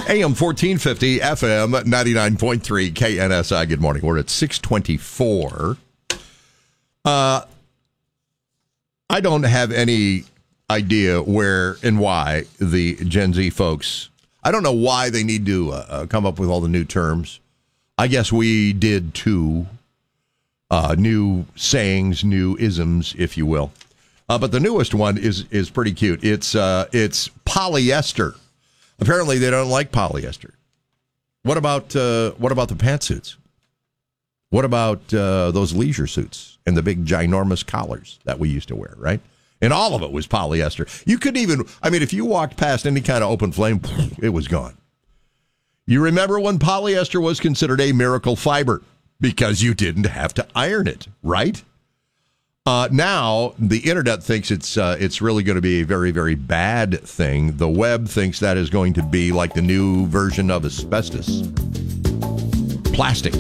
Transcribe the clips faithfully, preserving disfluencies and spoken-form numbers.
A M fourteen fifty, F M ninety-nine point three, K N S I. Good morning. We're at six twenty-four. Uh, I don't have any idea where and why the Gen Z folks, I don't know why they need to uh, come up with all the new terms. I guess we did too. Uh, new sayings, new isms, if you will. Uh, but the newest one is is pretty cute. It's uh, it's polyester. Apparently, they don't like polyester. What about uh, what about the pantsuits? What about uh, those leisure suits and the big ginormous collars that we used to wear, right? And all of it was polyester. You couldn't even, I mean, if you walked past any kind of open flame, it was gone. You remember when polyester was considered a miracle fiber because you didn't have to iron it, right? Uh, now, the internet thinks it's uh, it's really going to be a very, very bad thing. The web thinks that is going to be like the new version of asbestos. Plastic.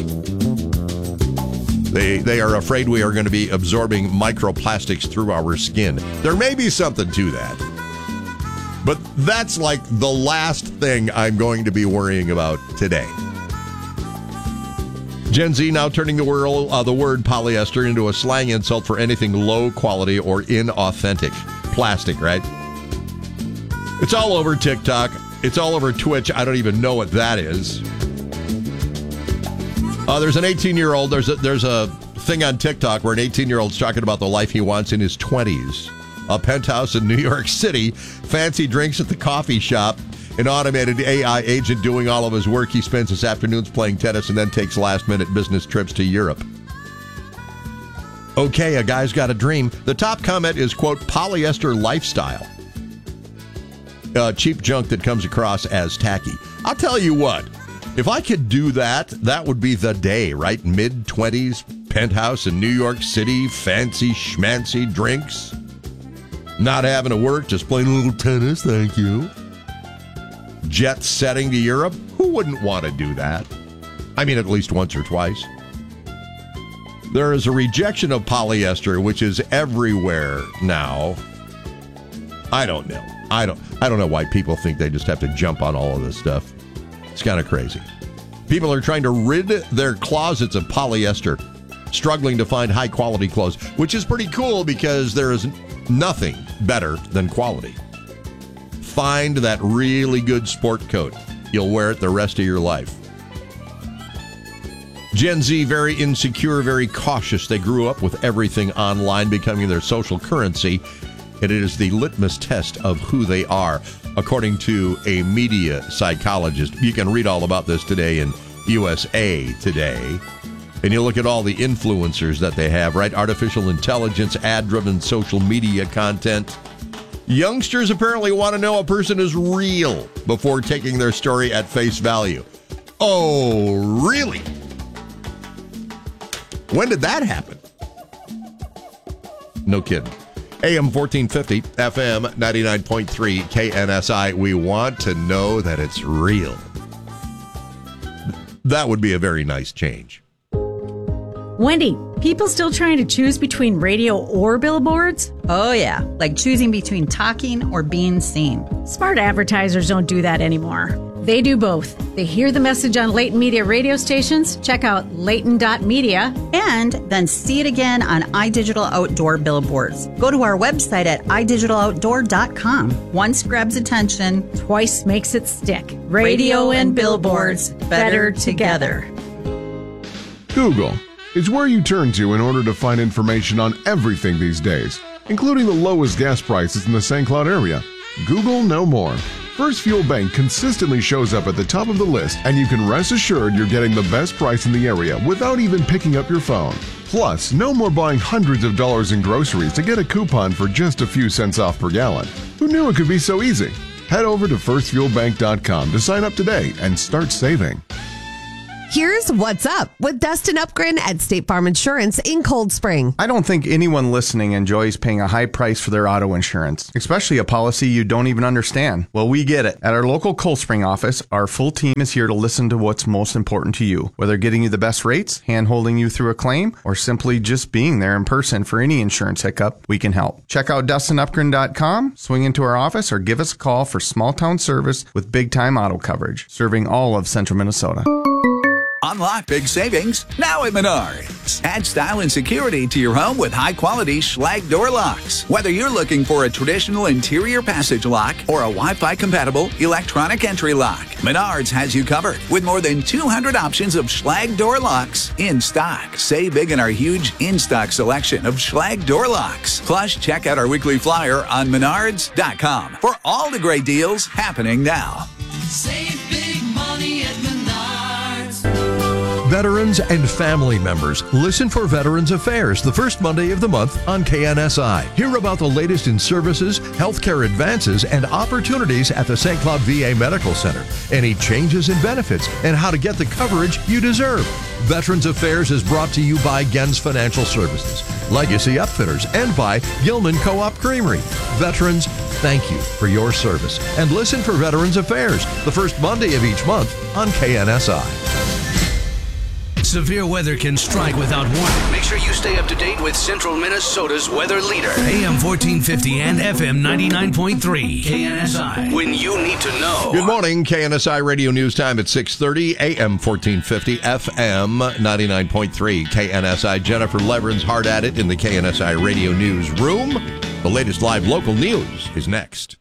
They, they are afraid we are going to be absorbing microplastics through our skin. There may be something to that. But that's like the last thing I'm going to be worrying about today. Gen Z now turning the word, uh, the word polyester into a slang insult for anything low quality or inauthentic. Plastic, right? It's all over TikTok. It's all over Twitch. I don't even know what that is. Uh, there's an eighteen-year-old. There's a, there's a thing on TikTok where an eighteen-year-old's talking about the life he wants in his twenties. A penthouse in New York City, fancy drinks at the coffee shop, an automated A I agent doing all of his work. He spends his afternoons playing tennis and then takes last-minute business trips to Europe. Okay, a guy's got a dream. The top comment is, quote, polyester lifestyle. Uh, cheap junk that comes across as tacky. I'll tell you what. If I could do that, that would be the day, right? mid-twenties, penthouse in New York City, fancy schmancy drinks. Not having to work, just playing a little tennis, thank you. Jet setting to Europe? Who wouldn't want to do that? I mean, at least once or twice. There is a rejection of polyester, which is everywhere now. I don't know. I don't, I don't know why people think they just have to jump on all of this stuff. It's kind of crazy. People are trying to rid their closets of polyester, struggling to find high-quality clothes, which is pretty cool because there is nothing better than quality. Find that really good sport coat. You'll wear it the rest of your life. Gen Z, very insecure, very cautious. They grew up with everything online becoming their social currency, and it is the litmus test of who they are, according to a media psychologist. You can read all about this today in U S A Today. And you look at all the influencers that they have, right? Artificial intelligence, ad-driven social media content. Youngsters apparently want to know a person is real before taking their story at face value. Oh, really? When did that happen? No kidding. A M fourteen fifty, F M ninety-nine point three, K N S I. We want to know that it's real. That would be a very nice change. Wendy, people still trying to choose between radio or billboards? Oh, yeah, like choosing between talking or being seen. Smart advertisers don't do that anymore. They do both. They hear the message on Layton Media radio stations, check out layton dot media, and then see it again on iDigital Outdoor billboards. Go to our website at i digital outdoor dot com. Once grabs attention, twice makes it stick. Radio, radio and billboards, better together. Google is where you turn to in order to find information on everything these days, including the lowest gas prices in the Saint Cloud area. Google no more. First Fuel Bank consistently shows up at the top of the list, and you can rest assured you're getting the best price in the area without even picking up your phone. Plus, no more buying hundreds of dollars in groceries to get a coupon for just a few cents off per gallon. Who knew it could be so easy? Head over to first fuel bank dot com to sign up today and start saving. Here's what's up with Dustin Upgren at State Farm Insurance in Cold Spring. I don't think anyone listening enjoys paying a high price for their auto insurance, especially a policy you don't even understand. Well, we get it. At our local Cold Spring office, our full team is here to listen to what's most important to you. Whether getting you the best rates, hand-holding you through a claim, or simply just being there in person for any insurance hiccup, we can help. Check out Dustin Upgren dot com, swing into our office, or give us a call for small-town service with big-time auto coverage, serving all of central Minnesota. Unlock big savings now at Menards. Add style and security to your home with high-quality Schlage door locks. Whether you're looking for a traditional interior passage lock or a Wi-Fi compatible electronic entry lock, Menards has you covered with more than two hundred options of Schlage door locks in stock. Save big in our huge in-stock selection of Schlage door locks. Plus, check out our weekly flyer on Menards dot com for all the great deals happening now. Save big money at Menards. Veterans and family members, listen for Veterans Affairs the first Monday of the month on K N S I. Hear about the latest in services, healthcare advances, and opportunities at the Saint Cloud V A Medical Center. Any changes in benefits and how to get the coverage you deserve. Veterans Affairs is brought to you by Gens Financial Services, Legacy Upfitters, and by Gilman Co-op Creamery. Veterans, thank you for your service. And listen for Veterans Affairs the first Monday of each month on K N S I. Severe weather can strike without warning. Make sure you stay up to date with Central Minnesota's weather leader. A M fourteen fifty and F M ninety-nine point three. K N S I. When you need to know. Good morning. K N S I Radio News Time at six thirty. A M fourteen fifty. F M ninety-nine point three. K N S I. Jennifer Leveren's hard at it in the K N S I Radio News room. The latest live local news is next.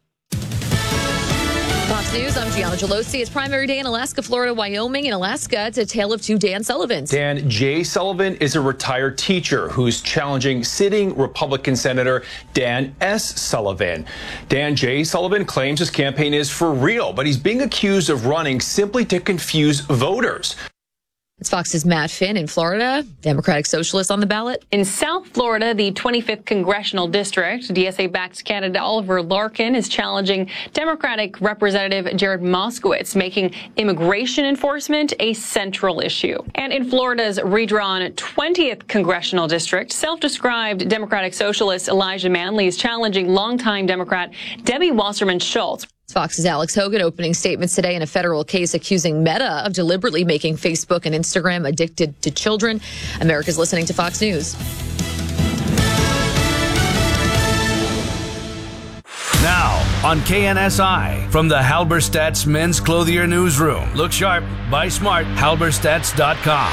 Fox News, I'm Gianna Gelosi. It's primary day in Alaska, Florida, Wyoming. In Alaska, it's a tale of two Dan Sullivans. Dan J. Sullivan is a retired teacher who's challenging sitting Republican Senator Dan S. Sullivan. Dan J. Sullivan claims his campaign is for real, but he's being accused of running simply to confuse voters. It's Fox's Matt Finn in Florida, Democratic Socialist on the ballot. In South Florida, the twenty-fifth Congressional District, D S A-backed candidate Oliver Larkin is challenging Democratic Representative Jared Moskowitz, making immigration enforcement a central issue. And in Florida's redrawn twentieth Congressional District, self-described Democratic Socialist Elijah Manley is challenging longtime Democrat Debbie Wasserman Schultz. Fox's Alex Hogan opening statements today in a federal case accusing Meta of deliberately making Facebook and Instagram addicted to children. America's listening to Fox News. Now on K N S I from the Halberstadt's Men's Clothier Newsroom. Look sharp, buy smart, halberstadts dot com.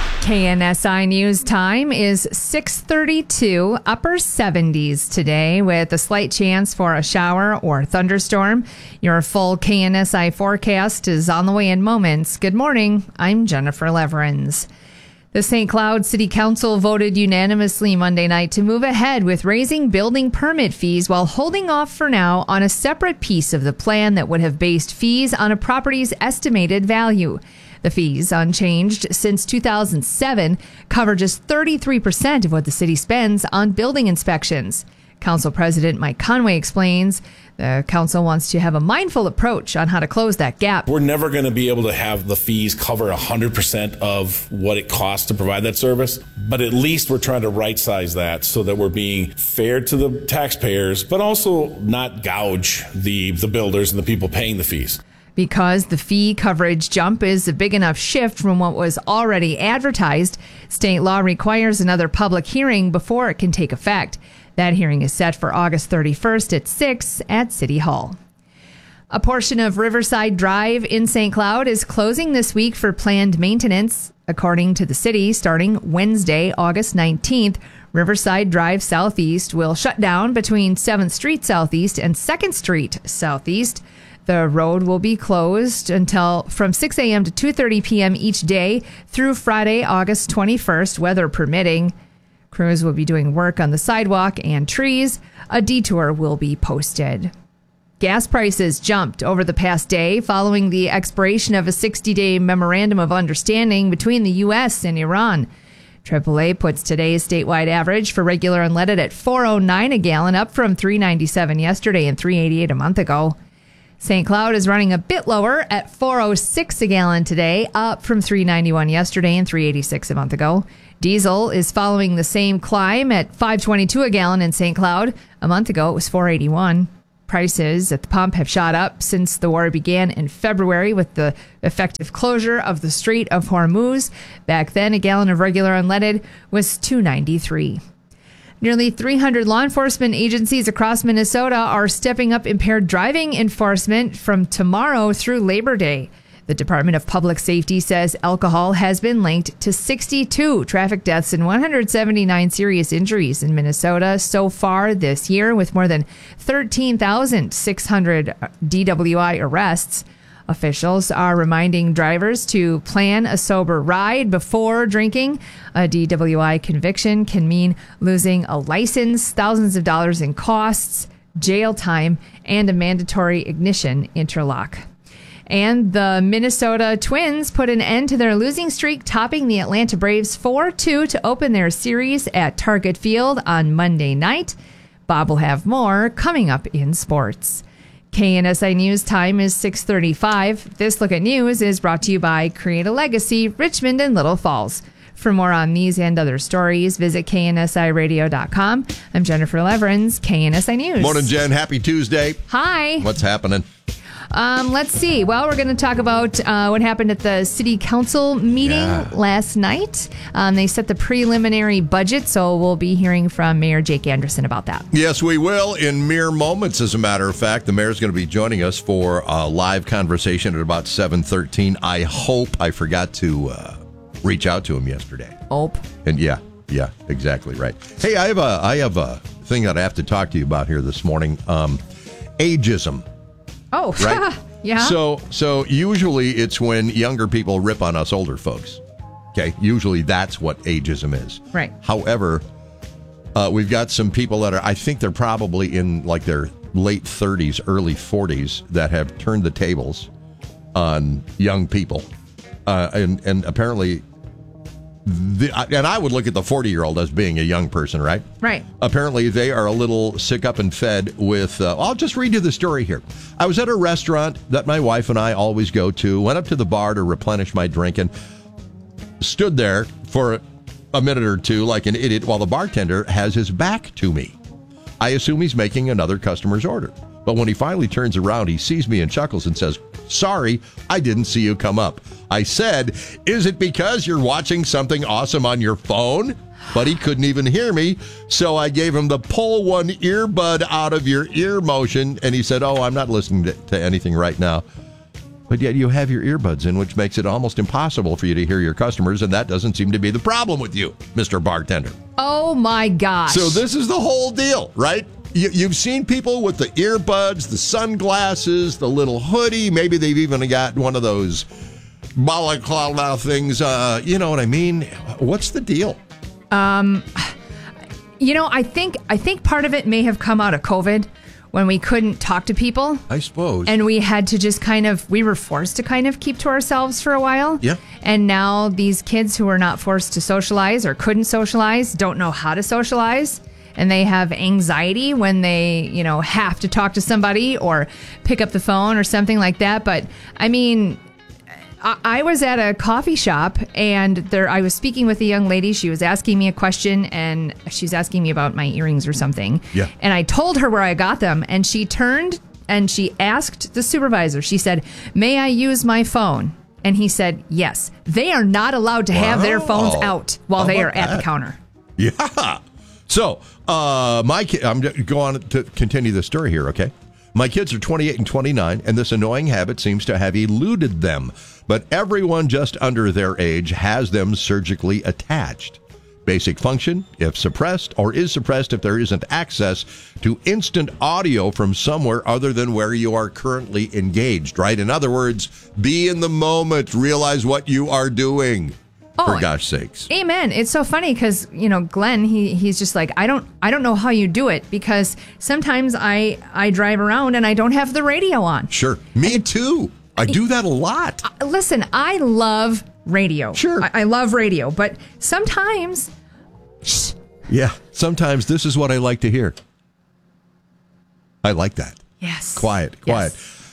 K N S I News time is six thirty-two, upper seventies today with a slight chance for a shower or thunderstorm. Your full K N S I forecast is on the way in moments. Good morning. I'm Jennifer Leverens. The Saint Cloud City Council voted unanimously Monday night to move ahead with raising building permit fees while holding off for now on a separate piece of the plan that would have based fees on a property's estimated value. The fees, unchanged since two thousand seven, cover just thirty-three percent of what the city spends on building inspections. Council President Mike Conway explains the council wants to have a mindful approach on how to close that gap. We're never going to be able to have the fees cover one hundred percent of what it costs to provide that service, but at least we're trying to right-size that so that we're being fair to the taxpayers, but also not gouge the, the builders and the people paying the fees. Because the fee coverage jump is a big enough shift from what was already advertised, state law requires another public hearing before it can take effect. That hearing is set for August thirty-first at six at City Hall. A portion of Riverside Drive in Saint Cloud is closing this week for planned maintenance. According to the city, starting Wednesday, August nineteenth, Riverside Drive Southeast will shut down between seventh Street Southeast and second Street Southeast. The road will be closed until from six a.m. to two thirty p.m. each day through Friday, August twenty-first, weather permitting. Crews will be doing work on the sidewalk and trees. A detour will be posted. Gas prices jumped over the past day following the expiration of a sixty-day memorandum of understanding between the U S and Iran. triple A puts today's statewide average for regular unleaded at four oh nine a gallon, up from three ninety-seven yesterday and three eighty-eight a month ago. Saint Cloud is running a bit lower at four oh six a gallon today, up from three ninety-one yesterday and three eighty-six a month ago. Diesel is following the same climb at five twenty-two a gallon in Saint Cloud. A month ago, it was four eighty-one. Prices at the pump have shot up since the war began in February with the effective closure of the Strait of Hormuz. Back then, a gallon of regular unleaded was two ninety-three. Nearly three hundred law enforcement agencies across Minnesota are stepping up impaired driving enforcement from tomorrow through Labor Day. The Department of Public Safety says alcohol has been linked to sixty-two traffic deaths and one hundred seventy-nine serious injuries in Minnesota so far this year, with more than thirteen thousand six hundred D W I arrests. Officials are reminding drivers to plan a sober ride before drinking. A D W I conviction can mean losing a license, thousands of dollars in costs, jail time, and a mandatory ignition interlock. And the Minnesota Twins put an end to their losing streak, topping the Atlanta Braves four two to open their series at Target Field on Monday night. Bob will have more coming up in sports. K N S I News time is six thirty-five. This Look at News is brought to you by Create a Legacy, Richmond and Little Falls. For more on these and other stories, visit K N S I radio dot com. I'm Jennifer Leverins, K N S I News. Morning, Jen. Happy Tuesday. Hi. What's happening? Um, let's see. Well, we're going to talk about uh, what happened at the city council meeting Yeah. last night. Um, they set the preliminary budget, so we'll be hearing from Mayor Jake Anderson about that. Yes, we will in mere moments, as a matter of fact. The mayor's going to be joining us for a live conversation at about seven thirteen. I hope I forgot to uh, reach out to him yesterday. Hope. And yeah, yeah, exactly right. Hey, I have a, I have a thing that I have to talk to you about here this morning. Um, ageism. Oh, Right? yeah. So, so usually it's when younger people rip on us older folks. Okay, usually that's what ageism is. Right. However, uh, we've got some people that are, I think they're probably in like their late thirties, early forties, that have turned the tables on young people, uh, and and apparently, the, and I would look at the forty-year-old as being a young person, right? Right. Apparently, they are a little sick up and fed with, uh, I'll just read you the story here. I was at a restaurant that my wife and I always go to, went up to the bar to replenish my drink, and stood there for a minute or two like an idiot while the bartender has his back to me. I assume he's making another customer's order. But when he finally turns around, he sees me and chuckles and says, "Sorry, I didn't see you come up." I said, "Is it because you're watching something awesome on your phone?" But he couldn't even hear me, so I gave him the pull one earbud out of your ear motion, and he said, "Oh, I'm not listening to, to anything right now." But yet you have your earbuds in, which makes it almost impossible for you to hear your customers, and that doesn't seem to be the problem with you, Mister Bartender. Oh, my gosh. So this is the whole deal, right? You, you've seen people with the earbuds, the sunglasses, the little hoodie. Maybe they've even got one of those balaclava things. Uh, you know what I mean? What's the deal? Um, you know, I think I think part of it may have come out of COVID when we couldn't talk to people. I suppose. And we had to just kind of, we were forced to kind of keep to ourselves for a while. Yeah. And now these kids who are not forced to socialize or couldn't socialize don't know how to socialize. And they have anxiety when they, you know, have to talk to somebody or pick up the phone or something like that. But I mean, I, I was at a coffee shop and there I was speaking with a young lady. She was asking me a question and she's asking me about my earrings or something. Yeah. And I told her where I got them and she turned and she asked the supervisor, she said, "May I use my phone?" And he said, "Yes." They are not allowed to have their phones out while How they are about at that? the counter. Yeah. So, uh, my ki- I'm going to go on to continue the story here, okay? My kids are twenty-eight and twenty-nine, and this annoying habit seems to have eluded them. But everyone just under their age has them surgically attached. Basic function, if suppressed, or is suppressed if there isn't access to instant audio from somewhere other than where you are currently engaged, right? In other words, be in the moment, realize what you are doing. Oh, for gosh sakes. Amen. It's so funny because, you know, Glenn, he he's just like, I don't I don't know how you do it because sometimes I I drive around and I don't have the radio on. Sure. Me too. I do that a lot. Uh, listen, I love radio. Sure. I, I love radio, but sometimes shh, Yeah. Sometimes this is what I like to hear. I like that. Yes. Quiet, quiet. Yes.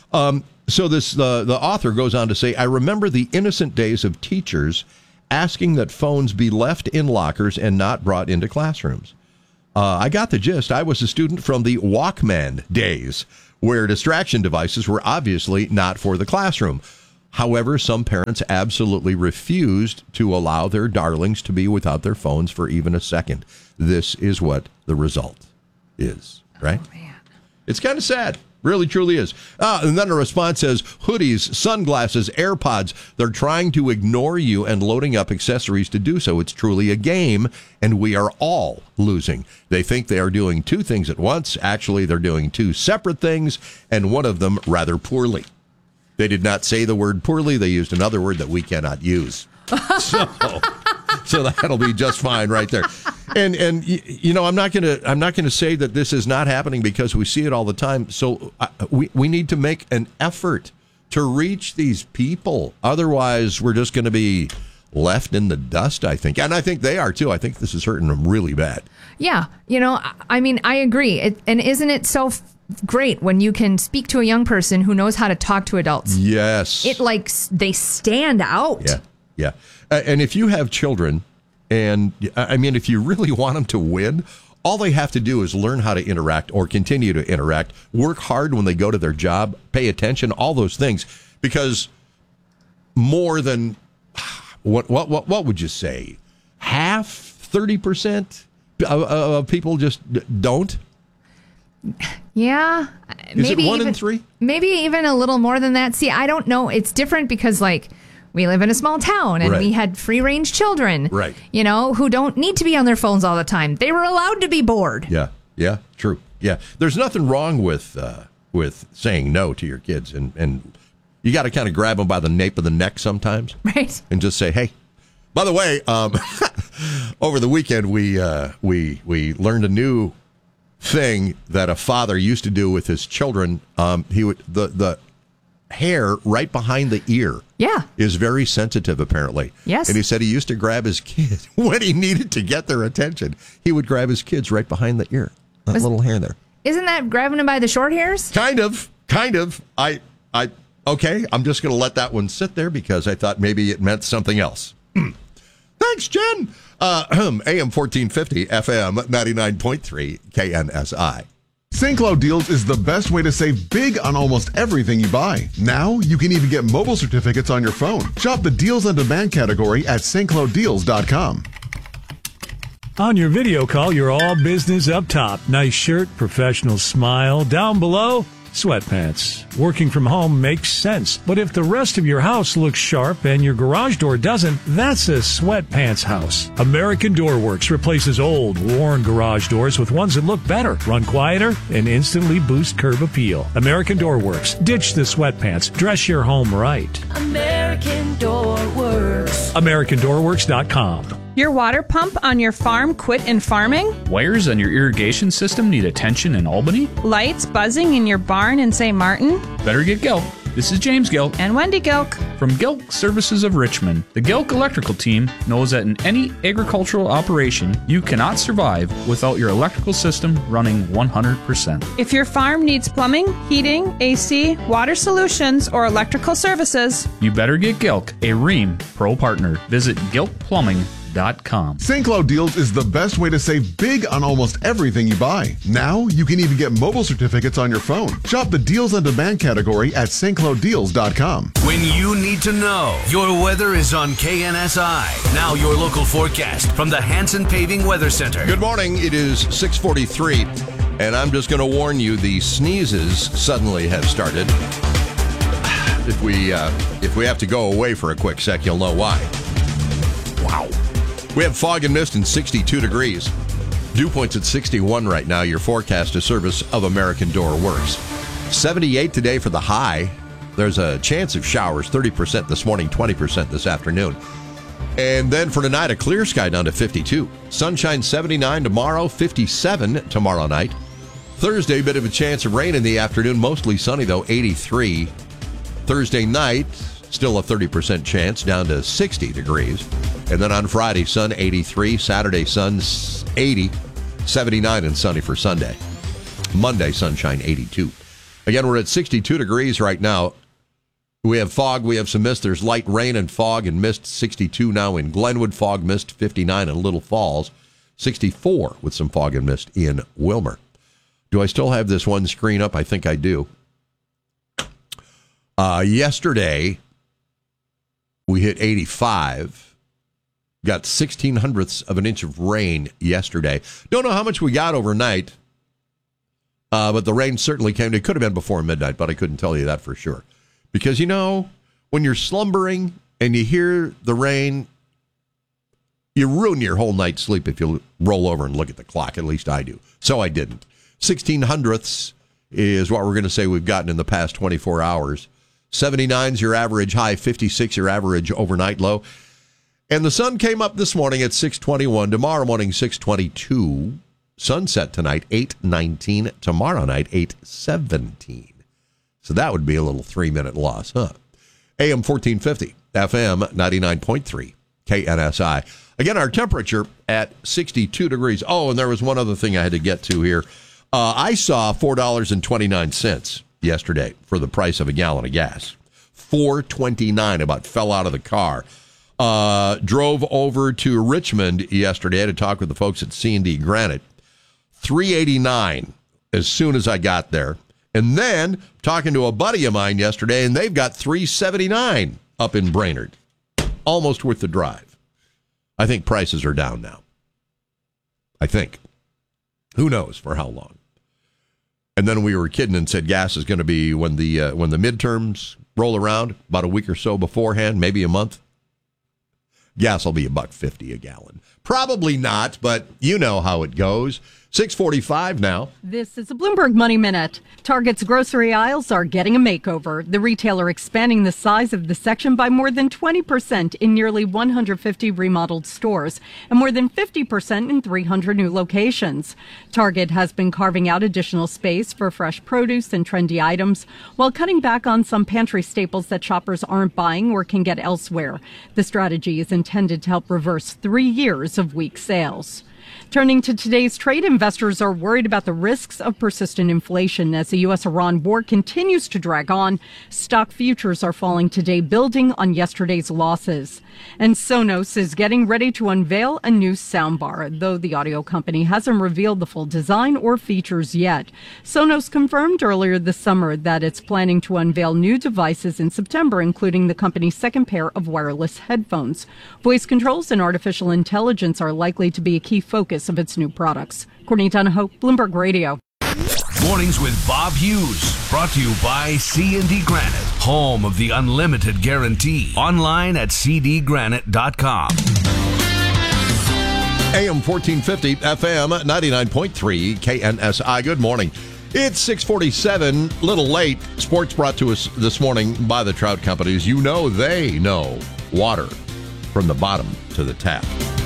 Um, so this uh, the author goes on to say, I remember the innocent days of teachers asking that phones be left in lockers and not brought into classrooms. Uh, I got the gist. I was a student from the Walkman days, where distraction devices were obviously not for the classroom. However, some parents absolutely refused to allow their darlings to be without their phones for even a second. This is what the result is, right? Oh, man. It's kind of sad. Really, truly is. Uh, and then a response says, hoodies, sunglasses, AirPods, they're trying to ignore you and loading up accessories to do so. It's truly a game, and we are all losing. They think they are doing two things at once. Actually, they're doing two separate things, and one of them rather poorly. They did not say the word poorly. They used another word that we cannot use. So, so that'll be just fine right there. And and you know, I'm not going to I'm not going to say that this is not happening because we see it all the time. So uh, we we need to make an effort to reach these people. Otherwise, we're just going to be left in the dust, I think. And I think they are too. I think this is hurting them really bad. Yeah, you know, I mean, I agree. It, and isn't it so f- great when you can speak to a young person who knows how to talk to adults? Yes. It like they stand out. Yeah. Yeah. Uh, and if you have children, and I mean, if you really want them to win, all they have to do is learn how to interact or continue to interact, work hard when they go to their job, pay attention, all those things. Because more than, what what what, what would you say, half, thirty percent of, of people just don't? Yeah. Is maybe it one even, in three? Maybe even a little more than that. See, I don't know. It's different because, like, we live in a small town and right. we had free-range children, right? You know, who don't need to be on their phones all the time. They were allowed to be bored. Yeah, yeah, true. Yeah, there's nothing wrong with uh, with saying no to your kids, and, and you got to kind of grab them by the nape of the neck sometimes, right? And just say, hey. By the way, um, over the weekend we uh, we we learned a new thing that a father used to do with his children. Um, he would the the. hair right behind the ear yeah. is very sensitive, apparently. Yes. And he said he used to grab his kid when he needed to get their attention. He would grab his kids right behind the ear. That Was, little hair there. Isn't that grabbing them by the short hairs? Kind of. Kind of. I, I, okay, I'm just going to let that one sit there because I thought maybe it meant something else. Thanks, Jen. Uh, A M fourteen fifty, F M ninety-nine point three, K N S I. Saint Cloud Deals is the best way to save big on almost everything you buy. Now, you can even get mobile certificates on your phone. Shop the Deals on Demand category at St Cloud Deals dot com. On your video call, you're all business up top. Nice shirt, professional smile. Down below, sweatpants. Working from home makes sense. But if the rest of your house looks sharp and your garage door doesn't, that's a sweatpants house. American Door Works replaces old, worn garage doors with ones that look better, run quieter, and instantly boost curb appeal. American Door Works. Ditch the sweatpants. Dress your home right. American Door Works. American Door Works dot com. Your water pump on your farm quit in farming? Wires on your irrigation system need attention in Albany? Lights buzzing in your barn in Saint Martin? Better get Gilk. This is James Gilk. And Wendy Gilk. From Gilk Services of Richmond. The Gilk Electrical Team knows that in any agricultural operation, you cannot survive without your electrical system running one hundred percent. If your farm needs plumbing, heating, A C, water solutions, or electrical services, you better get Gilk, a Rheem Pro partner. Visit Gilk Plumbing dot com. Saint Cloud Deals is the best way to save big on almost everything you buy. Now, you can even get mobile certificates on your phone. Shop the Deals on Demand category at St Cloud Deals dot com. When you need to know, your weather is on K N S I. Now your local forecast from the Hanson Paving Weather Center. Good morning. It is six forty-three, and I'm just going to warn you, the sneezes suddenly have started. If we, uh, if we have to go away for a quick sec, you'll know why. Wow. We have fog and mist and sixty-two degrees. Dew point's at sixty-one right now. Your forecast is service of American Door Works. seventy-eight today for the high. There's a chance of showers, thirty percent this morning, twenty percent this afternoon. And then for tonight, a clear sky down to fifty-two. Sunshine seventy-nine tomorrow, fifty-seven tomorrow night. Thursday, bit of a chance of rain in the afternoon, mostly sunny though, eighty-three. Thursday night, still a thirty percent chance, down to sixty degrees. And then on Friday, sun eighty-three. Saturday, sun eighty. seventy-nine and sunny for Sunday. Monday, sunshine eighty-two. Again, we're at sixty-two degrees right now. We have fog, we have some mist. There's light rain and fog and mist, sixty-two now in Glenwood, fog, mist, fifty-nine in Little Falls, sixty-four with some fog and mist in Wilmer. Do I still have this one screen up? I think I do. Uh, yesterday, we hit eighty-five, got sixteen hundredths of an inch of rain yesterday. Don't know how much we got overnight, uh, but the rain certainly came. It could have been before midnight, but I couldn't tell you that for sure. Because, you know, when you're slumbering and you hear the rain, you ruin your whole night's sleep if you roll over and look at the clock. At least I do. So I didn't. sixteen hundredths is what we're going to say we've gotten in the past twenty-four hours. seventy-nine is your average high, fifty-six your average overnight low. And the sun came up this morning at six twenty-one. Tomorrow morning, six twenty-two. Sunset tonight, eight nineteen. Tomorrow night, eight seventeen. So that would be a little three-minute loss, huh? A M fourteen fifty, F M ninety-nine point three, K N S I. Again, our temperature at sixty-two degrees. Oh, and there was one other thing I had to get to here. Uh, I saw four dollars and twenty-nine cents yesterday for the price of a gallon of gas. four twenty-nine, about fell out of the car. Uh, drove over to Richmond yesterday to talk with the folks at C and D Granite. three eighty-nine as soon as I got there. And then talking to a buddy of mine yesterday, and they've got three seventy-nine up in Brainerd. Almost worth the drive. I think prices are down now. I think. Who knows for how long? And then we were kidding and said gas is going to be, when the uh, when the midterms roll around, about a week or so beforehand, maybe a month, gas will be a buck fifty a gallon. Probably not, but you know how it goes. six forty-five now. This is a Bloomberg Money Minute. Target's grocery aisles are getting a makeover. The retailer expanding the size of the section by more than twenty percent in nearly one hundred fifty remodeled stores and more than fifty percent in three hundred new locations. Target has been carving out additional space for fresh produce and trendy items while cutting back on some pantry staples that shoppers aren't buying or can get elsewhere. The strategy is intended to help reverse three years of weak sales. Turning to today's trade, investors are worried about the risks of persistent inflation as the U S Iran war continues to drag on. Stock futures are falling today, building on yesterday's losses. And Sonos is getting ready to unveil a new soundbar, though the audio company hasn't revealed the full design or features yet. Sonos confirmed earlier this summer that it's planning to unveil new devices in September, including the company's second pair of wireless headphones. Voice controls and artificial intelligence are likely to be a key focus of its new products. Courtney Donahoe, Bloomberg Radio. Mornings with Bob Hughes. Brought to you by C and D Granite, home of the unlimited guarantee. Online at c d granite dot com. A M fourteen fifty, F M ninety-nine point three, K N S I. Good morning. It's six forty-seven, little late. Sports brought to us this morning by the Trout Companies. You know they know water from the bottom to the tap.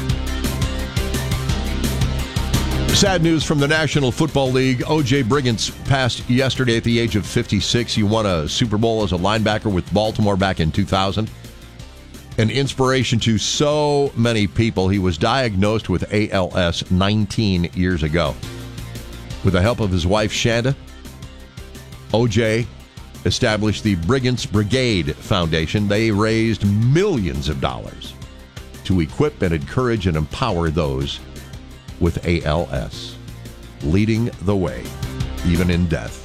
Sad news from the National Football League. O J Brigance passed yesterday at the age of fifty-six. He won a Super Bowl as a linebacker with Baltimore back in two thousand. An inspiration to so many people. He was diagnosed with A L S nineteen years ago. With the help of his wife, Shanda, O J established the Brigance Brigade Foundation. They raised millions of dollars to equip and encourage and empower those with A L S, leading the way, even in death.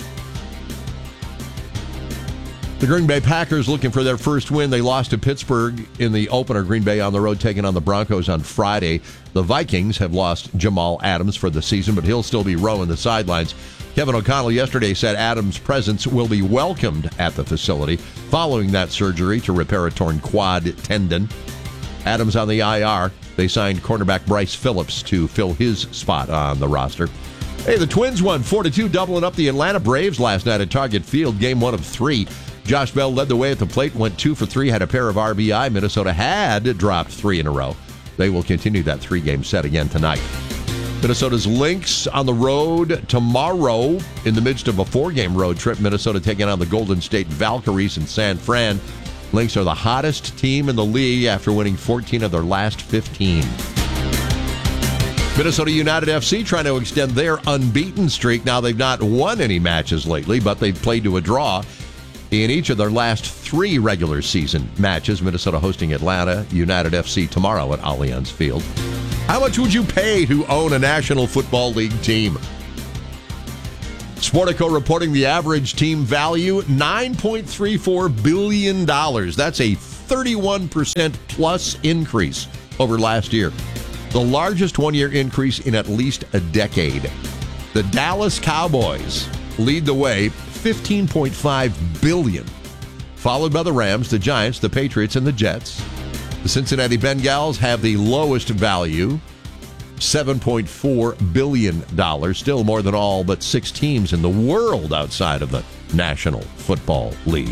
The Green Bay Packers looking for their first win. They lost to Pittsburgh in the opener. Green Bay on the road taking on the Broncos on Friday. The Vikings have lost Jamal Adams for the season, but he'll still be rowing the sidelines. Kevin O'Connell yesterday said Adams' presence will be welcomed at the facility following that surgery to repair a torn quad tendon. Adams on the I R. They signed cornerback Bryce Phillips to fill his spot on the roster. Hey, the Twins won four to two, doubling up the Atlanta Braves last night at Target Field, game one of three. Josh Bell led the way at the plate, went two for three, had a pair of R B I. Minnesota had dropped three in a row. They will continue that three-game set again tonight. Minnesota's Lynx on the road tomorrow in the midst of a four-game road trip. Minnesota taking on the Golden State Valkyries in San Fran. Lynx are the hottest team in the league after winning fourteen of their last fifteen. Minnesota United F C trying to extend their unbeaten streak. Now, they've not won any matches lately, but they've played to a draw in each of their last three regular season matches. Minnesota hosting Atlanta United F C tomorrow at Allianz Field. How much would you pay to own a National Football League team? Sportico reporting the average team value, nine point three four billion dollars. That's a thirty-one percent plus increase over last year. The largest one-year increase in at least a decade. The Dallas Cowboys lead the way, fifteen point five billion dollars, followed by the Rams, the Giants, the Patriots, and the Jets. The Cincinnati Bengals have the lowest value, seven point four billion dollars, still more than all but six teams in the world outside of the National Football League.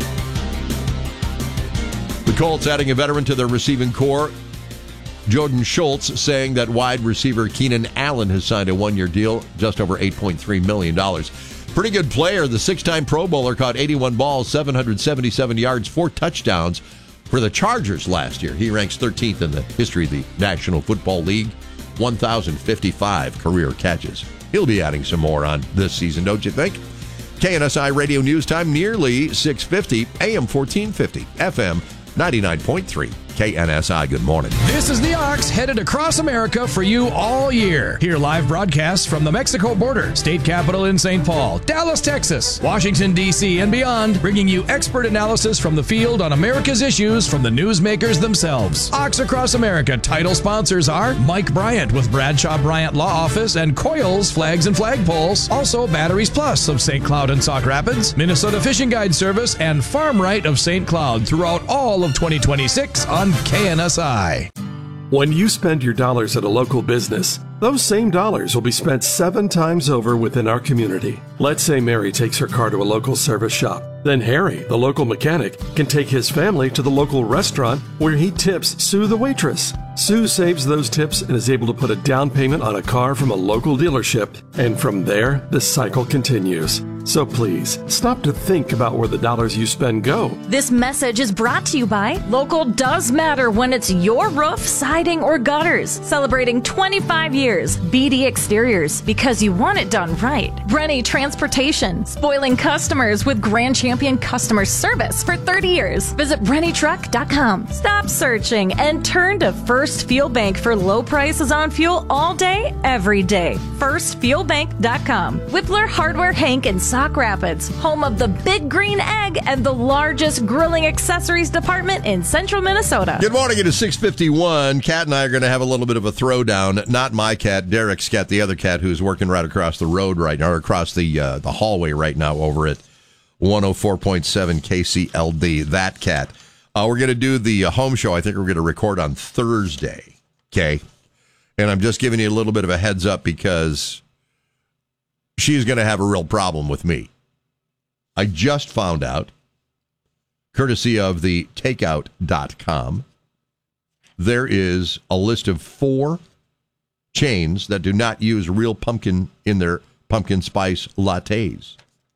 The Colts adding a veteran to their receiving corps. Jordan Schultz saying that wide receiver Keenan Allen has signed a one-year deal, just over eight point three million dollars. Pretty good player. The six-time Pro Bowler caught eighty-one balls, seven hundred seventy-seven yards, four touchdowns for the Chargers last year. He ranks thirteenth in the history of the National Football League, one thousand fifty-five career catches. He'll be adding some more on this season, don't you think? K N S I Radio News Time, nearly six fifty, A M fourteen fifty, F M ninety-nine point three. K N S I, good morning. This is the Ox headed across America for you all year. Hear live broadcasts from the Mexico border, state capital in Saint Paul, Dallas, Texas, Washington, D C, and beyond, bringing you expert analysis from the field on America's issues from the newsmakers themselves. Ox Across America title sponsors are Mike Bryant with Bradshaw Bryant Law Office and Coils Flags and Flagpoles. Also Batteries Plus of Saint Cloud and Sauk Rapids, Minnesota Fishing Guide Service, and Farm Right of Saint Cloud throughout all of twenty twenty-six on K N S I. When you spend your dollars at a local business, those same dollars will be spent seven times over within our community. Let's say Mary takes her car to a local service shop. Then Harry, the local mechanic, can take his family to the local restaurant where he tips Sue the waitress. Sue saves those tips and is able to put a down payment on a car from a local dealership. And from there, the cycle continues. So please, stop to think about where the dollars you spend go. This message is brought to you by Local Does Matter when it's your roof, siding, or gutters. Celebrating twenty-five years. B D Exteriors, because you want it done right. Rennie Transportation, spoiling customers with Grand Champion customer service for thirty years. Visit rennie truck dot com. Stop searching and turn to First Fuel Bank for low prices on fuel all day, every day. first fuel bank dot com. Whippler Hardware Hank and Sauk Rapids, home of the Big Green Egg and the largest grilling accessories department in central Minnesota. Good morning. It is six fifty-one. Kat and I are going to have a little bit of a throwdown. Not my cat, Derek's cat, the other cat who's working right across the road right now, or across the uh, the hallway right now over at one oh four point seven K C L D. That cat. Uh, we're going to do the uh, home show. I think we're going to record on Thursday. Okay. And I'm just giving you a little bit of a heads up because she's going to have a real problem with me. I just found out, courtesy of the takeout dot com, there is a list of four chains that do not use real pumpkin in their pumpkin spice lattes.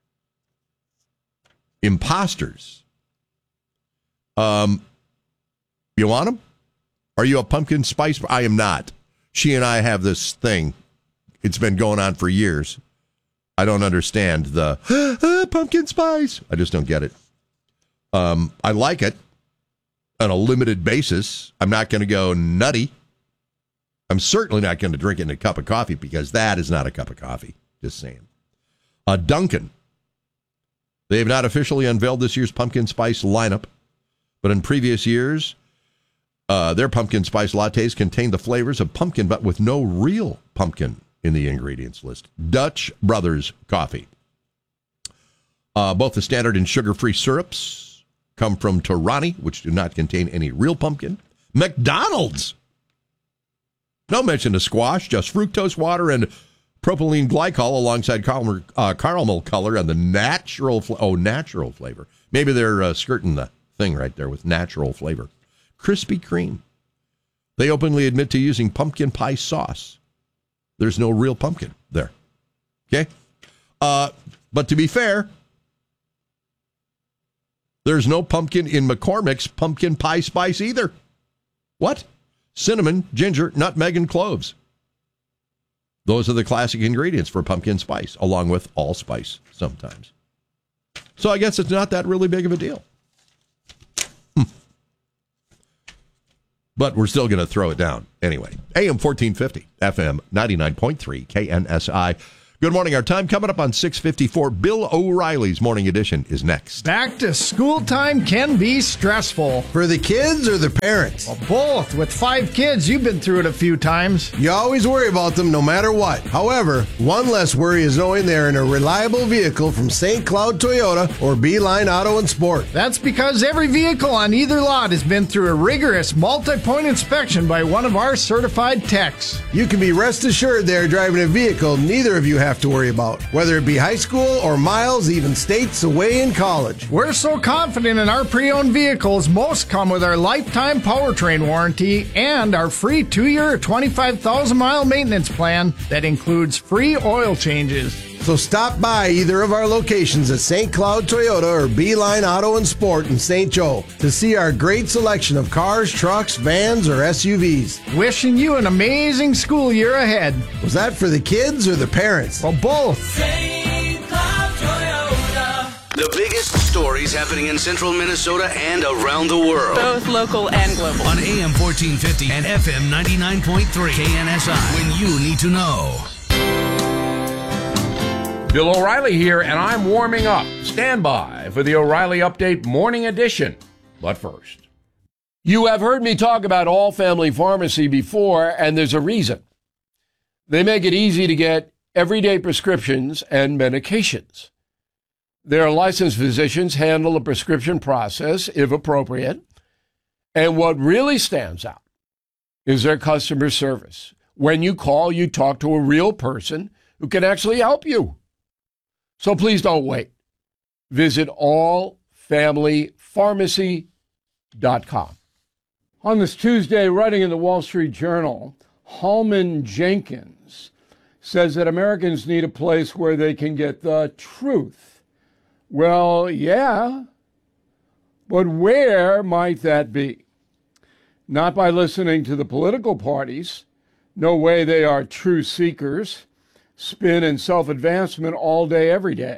Imposters. Um, you want them? Are you a pumpkin spice? I am not. She and I have this thing. It's been going on for years. I don't understand the ah, pumpkin spice. I just don't get it. Um, I like it on a limited basis. I'm not going to go nutty. I'm certainly not going to drink it in a cup of coffee because that is not a cup of coffee. Just saying. Uh, Dunkin'. They have not officially unveiled this year's pumpkin spice lineup, but in previous years, uh, their pumpkin spice lattes contain the flavors of pumpkin, but with no real pumpkin in the ingredients list. Dutch Brothers Coffee. Uh, both the standard and sugar-free syrups come from Torani, which do not contain any real pumpkin. McDonald's. No mention of squash, just fructose water and propylene glycol alongside caramel, uh, caramel color and the natural, fl- oh, natural flavor. Maybe they're uh, skirting the thing right there with natural flavor. Krispy Kreme. They openly admit to using pumpkin pie sauce. There's no real pumpkin there. Okay? Uh, but to be fair, there's no pumpkin in McCormick's pumpkin pie spice either. What? Cinnamon, ginger, nutmeg, and cloves. Those are the classic ingredients for pumpkin spice, along with allspice sometimes. So I guess it's not that really big of a deal. Hmm. But we're still going to throw it down anyway. A M fourteen fifty, F M ninety-nine point three, K N S I. Good morning. Our time coming up on six fifty-four. Bill O'Reilly's Morning Edition is next. Back to school time can be stressful. For the kids or the parents? Well, both. With five kids, you've been through it a few times. You always worry about them no matter what. However, one less worry is knowing they're in a reliable vehicle from Saint Cloud Toyota or Beeline Auto and Sport. That's because every vehicle on either lot has been through a rigorous multi-point inspection by one of our certified techs. You can be rest assured they're driving a vehicle neither of you have to worry about, whether it be high school or miles, even states away in college. We're so confident in our pre-owned vehicles, most come with our lifetime powertrain warranty and our free two-year, twenty-five thousand mile maintenance plan that includes free oil changes. So stop by either of our locations at Saint Cloud Toyota or Beeline Auto and Sport in Saint Joe to see our great selection of cars, trucks, vans, or S U Vs. Wishing you an amazing school year ahead. Was that for the kids or the parents? Well, both. Saint Cloud Toyota. The biggest stories happening in central Minnesota and around the world. Both local and global. On A M fourteen fifty and F M ninety-nine point three K N S I. When you need to know. Bill O'Reilly here, and I'm warming up. Stand by for the O'Reilly Update Morning Edition. But first, you have heard me talk about All Family Pharmacy before, and there's a reason. They make it easy to get everyday prescriptions and medications. Their licensed physicians handle the prescription process, if appropriate. And what really stands out is their customer service. When you call, you talk to a real person who can actually help you. So please don't wait. Visit all family pharmacy dot com. On this Tuesday, writing in the Wall Street Journal, Holman Jenkins says that Americans need a place where they can get the truth. Well, yeah, but where might that be? Not by listening to the political parties. No way, they are truth seekers. Spin and self-advancement all day, every day.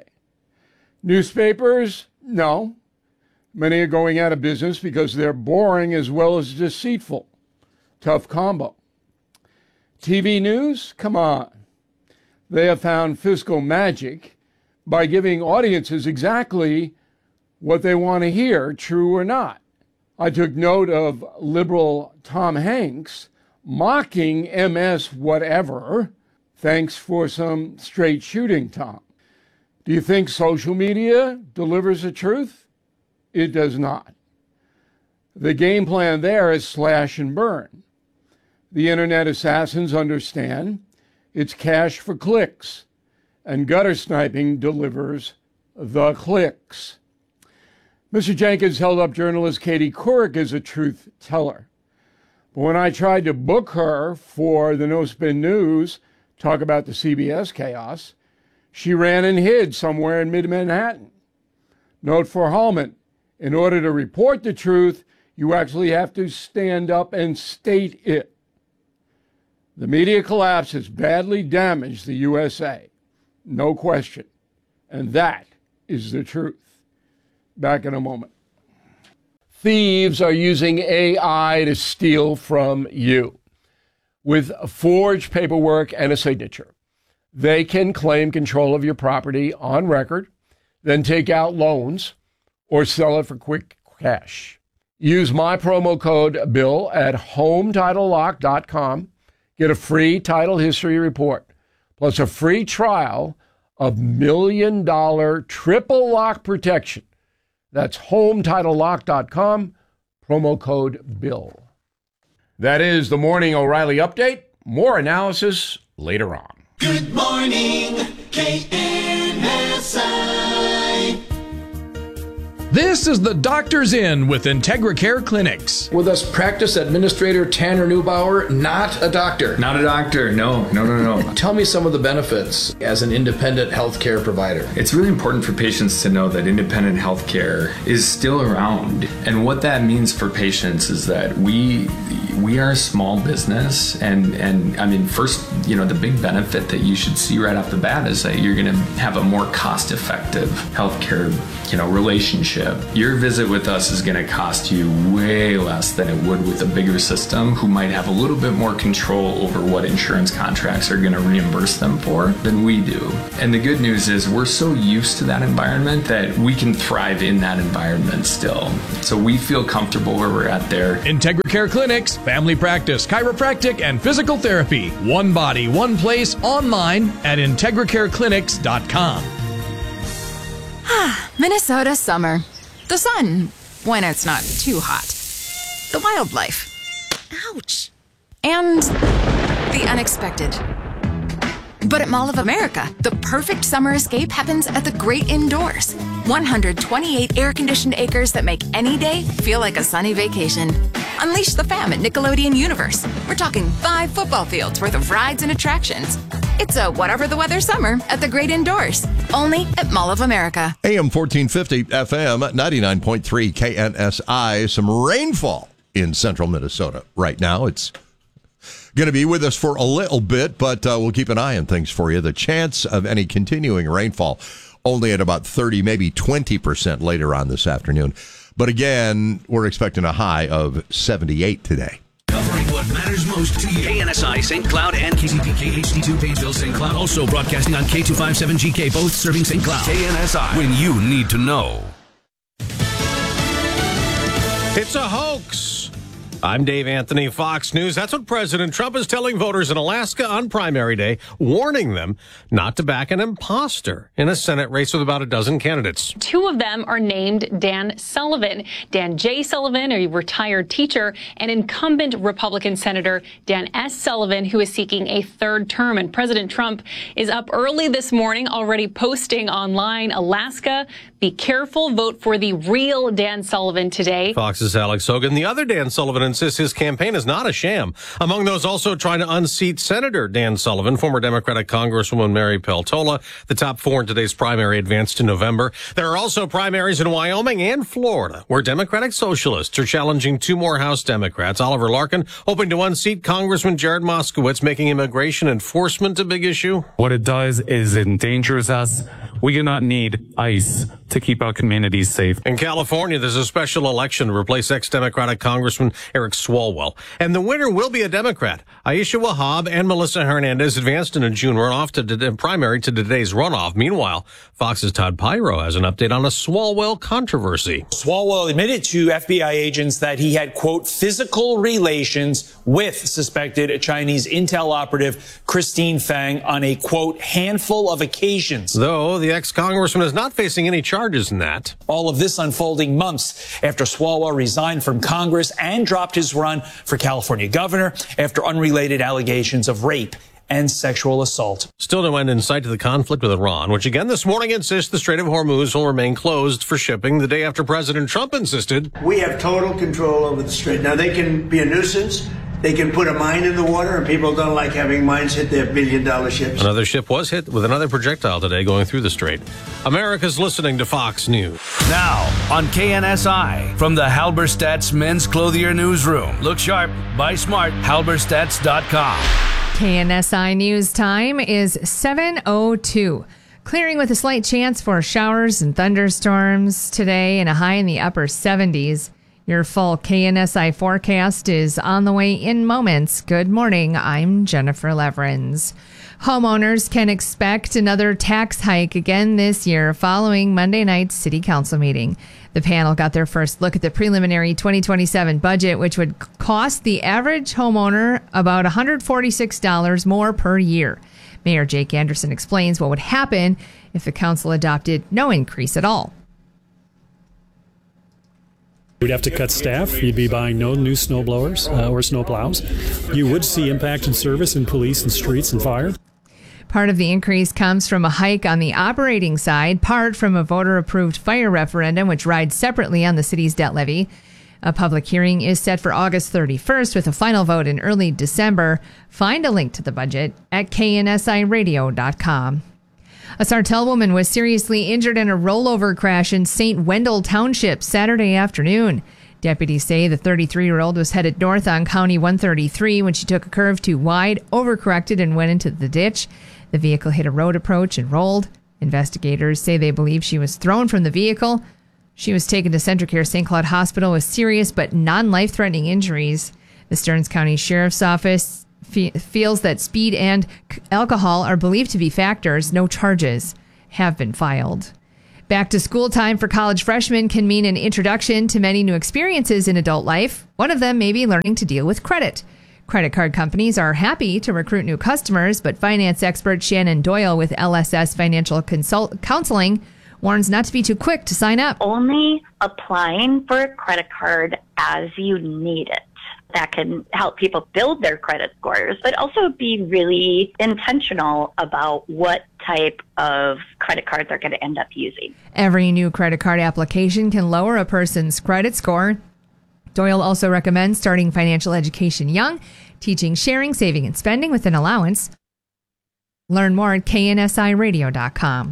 Newspapers? No. Many are going out of business because they're boring as well as deceitful. Tough combo. T V news? Come on. They have found fiscal magic by giving audiences exactly what they want to hear, true or not. I took note of liberal Tom Hanks mocking M S whatever. Thanks for some straight shooting, Tom. Do you think social media delivers the truth? It does not. The game plan there is slash and burn. The internet assassins understand it's cash for clicks, and gutter sniping delivers the clicks. Mister Jenkins held up journalist Katie Couric as a truth teller. But when I tried to book her for the No Spin News, talk about the C B S chaos, she ran and hid somewhere in mid-Manhattan. Note for Holman, in order to report the truth, you actually have to stand up and state it. The media collapse has badly damaged the U S A. No question. And that is the truth. Back in a moment. Thieves are using A I to steal from you. With forged paperwork and a signature, they can claim control of your property on record, then take out loans or sell it for quick cash. Use my promo code BILL at home title lock dot com. Get a free title history report, plus a free trial of million dollar triple lock protection. That's home title lock dot com, promo code BILL. That is the Morning O'Reilly Update. More analysis later on. Good morning, K N S I. This is the Doctor's In with IntegraCare Clinics. With us, practice administrator Tanner Neubauer, not a doctor. Not a doctor, no, no, no, no. Tell me some of the benefits as an independent healthcare provider. It's really important for patients to know that independent healthcare is still around. And what that means for patients is that we we are a small business, and, and I mean, first, you know, the big benefit that you should see right off the bat is that you're going to have a more cost-effective healthcare, you know, relationship. Your visit with us is going to cost you way less than it would with a bigger system who might have a little bit more control over what insurance contracts are going to reimburse them for than we do. And the good news is we're so used to that environment that we can thrive in that environment still. So we feel comfortable where we're at there. IntegraCare Clinics, family practice, chiropractic, and physical therapy. One body, one place, online at integra care clinics dot com. Minnesota summer. The sun, when it's not too hot. The wildlife. Ouch. And the unexpected. But at Mall of America, the perfect summer escape happens at the great indoors. one hundred twenty-eight air-conditioned acres that make any day feel like a sunny vacation. Unleash the fam at Nickelodeon Universe. We're talking five football fields worth of rides and attractions. It's a whatever the weather summer at the great indoors. Only at Mall of America. A M fourteen fifty, F M ninety-nine point three K N S I. Some rainfall in central Minnesota right now. It's going to be with us for a little bit, but uh, we'll keep an eye on things for you. The chance of any continuing rainfall only at about thirty, maybe twenty percent later on this afternoon. But again, we're expecting a high of seventy-eight today. Covering what matters most to you. K N S I, Saint Cloud, and K C P K H D two, Pageville, Saint Cloud. Also broadcasting on K two fifty-seven G K, both serving Saint Cloud. K N S I, when you need to know. It's a hoax. I'm Dave Anthony, Fox News. That's what President Trump is telling voters in Alaska on primary day, warning them not to back an imposter in a Senate race with about a dozen candidates. Two of them are named Dan Sullivan. Dan J. Sullivan, a retired teacher, and incumbent Republican Senator Dan S. Sullivan, who is seeking a third term. And President Trump is up early this morning, already posting online, Alaska, be careful, vote for the real Dan Sullivan today. Fox's Alex Hogan. The other Dan Sullivan insists his campaign is not a sham. Among those also trying to unseat Senator Dan Sullivan, former Democratic Congresswoman Mary Peltola. The top four in today's primary advanced to November. There are also primaries in Wyoming and Florida, where Democratic Socialists are challenging two more House Democrats. Oliver Larkin hoping to unseat Congressman Jared Moskowitz, making immigration enforcement a big issue. What it does is it endangers us. We do not need ICE to keep our communities safe. In California, there's a special election to replace ex-Democratic Congressman Eric Swalwell. And the winner will be a Democrat. Aisha Wahab and Melissa Hernandez advanced in a June runoff to the primary to today's runoff. Meanwhile, Fox's Todd Pyro has an update on a Swalwell controversy. Swalwell admitted to F B I agents that he had, quote, physical relations with suspected Chinese intel operative Christine Fang on a, quote, handful of occasions. Though the ex-congressman is not facing any charges in that. All of this unfolding months after Swalwell resigned from Congress and dropped his run for California governor after unrelated allegations of rape and sexual assault. Still no end in sight to the conflict with Iran, which again this morning insists the Strait of Hormuz will remain closed for shipping the day after President Trump insisted. We have total control over the strait. Now, they can be a nuisance. They can put a mine in the water, and people don't like having mines hit their billion-dollar ships. Another ship was hit with another projectile today going through the strait. America's listening to Fox News. Now on K N S I, from the Halberstadt's Men's Clothier Newsroom. Look sharp, buy smart, halberstadts dot com. K N S I News time is seven oh two. Clearing with a slight chance for showers and thunderstorms today and a high in the upper seventies. Your full K N S I forecast is on the way in moments. Good morning. I'm Jennifer Leverins. Homeowners can expect another tax hike again this year following Monday night's city council meeting. The panel got their first look at the preliminary twenty twenty-seven budget, which would cost the average homeowner about one hundred forty-six dollars more per year. Mayor Jake Anderson explains what would happen if the council adopted no increase at all. We'd have to cut staff. You'd be buying no new snow blowers uh, or snow plows. You would see impact in service in police and streets and fire. Part of the increase comes from a hike on the operating side, part from a voter-approved fire referendum, which rides separately on the city's debt levy. A public hearing is set for August thirty-first with a final vote in early December. Find a link to the budget at K N S I radio dot com. A Sartell woman was seriously injured in a rollover crash in Saint Wendell Township Saturday afternoon. Deputies say the thirty-three-year-old was headed north on County one thirty-three when she took a curve too wide, overcorrected, and went into the ditch. The vehicle hit a road approach and rolled. Investigators say they believe she was thrown from the vehicle. She was taken to Centricare Saint Cloud Hospital with serious but non-life-threatening injuries. The Stearns County Sheriff's Office fe- feels that speed and c- alcohol are believed to be factors. No charges have been filed. Back to school time for college freshmen can mean an introduction to many new experiences in adult life. One of them may be learning to deal with credit. Credit card companies are happy to recruit new customers, but finance expert Shannon Doyle with L S S Financial Consult- Counseling warns not to be too quick to sign up. Only applying for a credit card as you need it. That can help people build their credit scores, but also be really intentional about what type of credit cards they're going to end up using. Every new credit card application can lower a person's credit score. Doyle also recommends starting financial education young, teaching sharing, saving, and spending with an allowance. Learn more at K N S I radio dot com.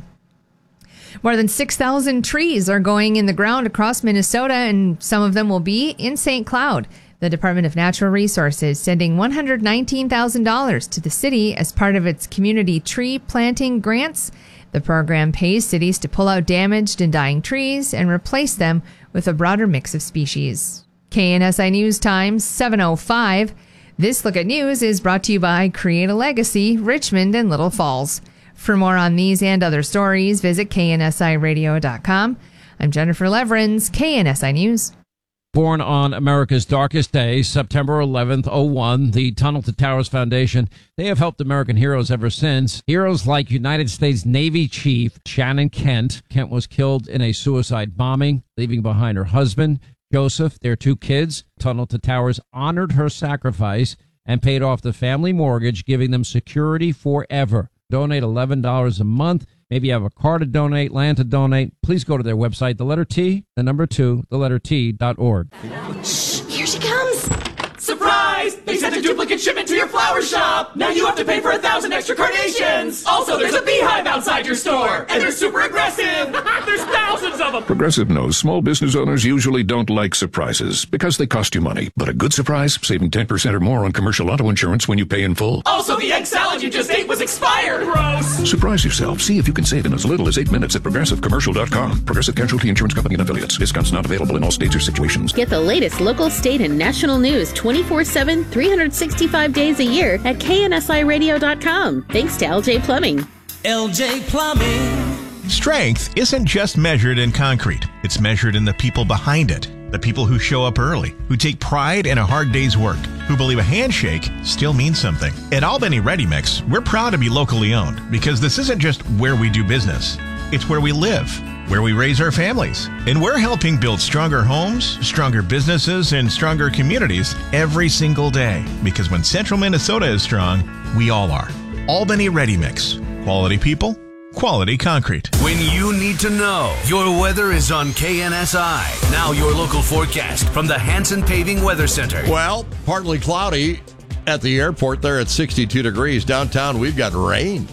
More than six thousand trees are going in the ground across Minnesota, and some of them will be in Saint Cloud. The Department of Natural Resources sending one hundred nineteen thousand dollars to the city as part of its community tree planting grants. The program pays cities to pull out damaged and dying trees and replace them with a broader mix of species. K N S I News Time, seven oh five. This Look at News is brought to you by Create a Legacy, Richmond and Little Falls. For more on these and other stories, visit K N S I radio dot com. I'm Jennifer Leverins, K N S I News. Born on America's darkest day, September eleventh, oh one, the Tunnel to Towers Foundation, they have helped American heroes ever since. Heroes like United States Navy Chief Shannon Kent. Kent was killed in a suicide bombing, leaving behind her husband, Joseph, their two kids. Tunnel to Towers honored her sacrifice and paid off the family mortgage, giving them security forever. Donate eleven dollars a month. Maybe you have a car to donate, land to donate. Please go to their website, the letter T, the number two, the letter T dot org. Shh, here she comes. Surprise! They sent a duplicate shipment to your flower shop. Now you have to pay for a thousand extra carnations. Also, there's a beehive outside your store, and they're super aggressive. There's thousands of them. Progressive knows small business owners usually don't like surprises because they cost you money. But a good surprise, saving ten percent or more on commercial auto insurance when you pay in full. Also, the egg salad you just ate was expired. Gross. Surprise yourself. See if you can save in as little as eight minutes at progressive commercial dot com. Progressive Casualty Insurance Company and affiliates. Discounts not available in all states or situations. Get the latest local, state, and national news twenty-four seven, three hundred sixty-five days a year at K N S I radio dot com. Thanks to L J Plumbing. L J Plumbing. Strength isn't just measured in concrete. It's measured in the people behind it. The people who show up early, who take pride in a hard day's work, who believe a handshake still means something. At Albany Ready Mix, we're proud to be locally owned because this isn't just where we do business. It's where we live, where we raise our families. And we're helping build stronger homes, stronger businesses, and stronger communities every single day. Because when Central Minnesota is strong, we all are. Albany Ready Mix. Quality people, quality concrete. When you need to know, your weather is on K N S I. Now your local forecast from the Hanson Paving Weather Center. Well, partly cloudy at the airport there at sixty-two degrees. Downtown, we've got rain.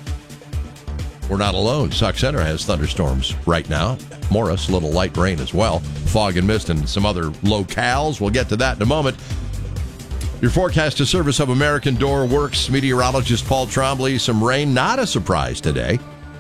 We're not alone. Sauk Center has thunderstorms right now. Morris, a little light rain as well. Fog and mist and some other locales. We'll get to that in a moment. Your forecast is service of American Door Works meteorologist Paul Trombley. Some rain, not a surprise today.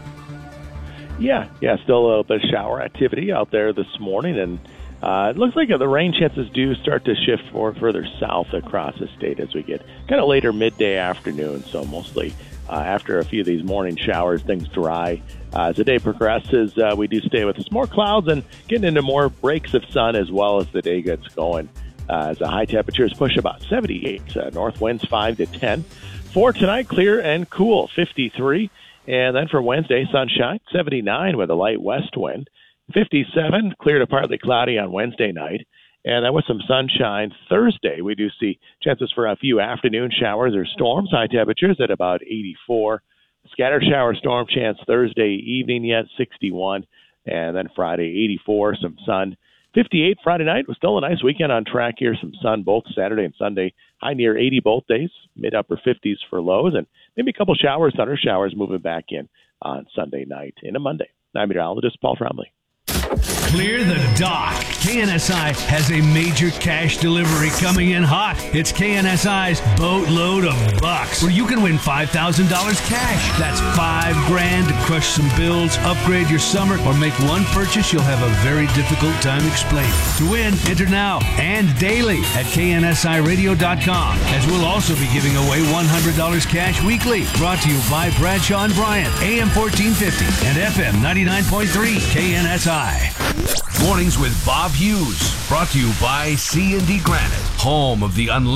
Yeah, yeah, still a little bit of shower activity out there this morning, and uh, it looks like the rain chances do start to shift more further south across the state as we get kind of later midday afternoon, so mostly uh, after a few of these morning showers, things dry. Uh, as the day progresses, uh, we do stay with us more clouds and getting into more breaks of sun as well as the day gets going. Uh, as the high temperatures push about seventy-eight, uh, north winds five to ten. For tonight, clear and cool, fifty-three. And then for Wednesday, sunshine, seventy-nine with a light west wind. fifty-seven, clear to partly cloudy on Wednesday night. And then with some sunshine Thursday, we do see chances for a few afternoon showers or storms. High temperatures at about eighty-four. Scattered shower storm chance Thursday evening yet, sixty-one. And then Friday, eighty-four, some sun. fifty-eight Friday night was still a nice weekend on track here. Some sun both Saturday and Sunday. High near eighty both days. Mid-upper fifties for lows. And maybe a couple showers, thunder showers moving back in on Sunday night into Monday. I'm meteorologist Paul Trombley. Clear the dock. K N S I has a major cash delivery coming in hot. It's K N S I's Boatload of Bucks, where you can win five thousand dollars cash. That's five grand to crush some bills, upgrade your summer, or make one purchase you'll have a very difficult time explaining. To win, enter now and daily at K N S I radio dot com, as we'll also be giving away one hundred dollars cash weekly. Brought to you by Bradshaw and Bryant, A M fourteen fifty and F M ninety-nine point three K N S I. Mornings with Bob Hughes, brought to you by C and D Granite, home of the unlimited